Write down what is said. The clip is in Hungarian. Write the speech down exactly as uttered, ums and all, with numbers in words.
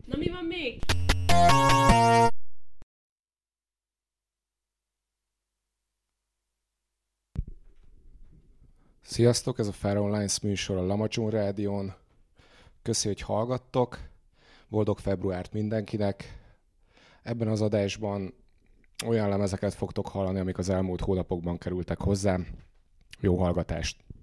Na mi van még? Sziasztok, ez a Fire Online műsor a Lamacsun Rádión. Köszi, hogy hallgattok. Boldog februárt mindenkinek. Ebben az adásban olyan lemezeket fogtok hallani, amik az elmúlt hónapokban kerültek hozzám. Jó hallgatást!